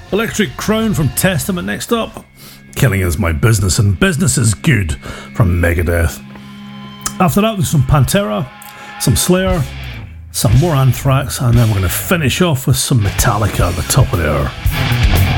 Electric Crown from Testament next up. Killing Is My Business and Business Is Good from Megadeth. After that, there's some Pantera, some Slayer, some more Anthrax, and then we're going to finish off with some Metallica at the top of the hour.